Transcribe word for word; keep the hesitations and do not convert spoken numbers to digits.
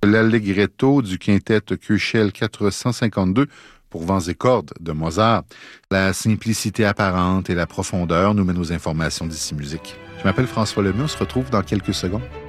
l'Allegretto du quintet Köchel quatre cent cinquante-deux pour vents et cordes de Mozart. La simplicité apparente et la profondeur nous mènent aux informations d'ici musique. Je m'appelle François Lemay, on se retrouve dans quelques secondes.